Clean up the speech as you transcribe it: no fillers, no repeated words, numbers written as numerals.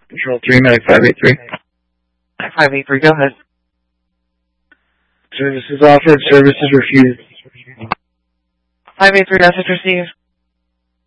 Control 3, Medic 583. 583, go ahead. Services offered, services refused. 583, message received.